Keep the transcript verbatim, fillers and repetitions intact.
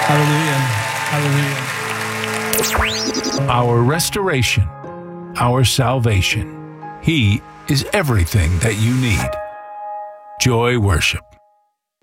Hallelujah. Hallelujah. Our restoration, our salvation. He is everything that you need. Joy Worship.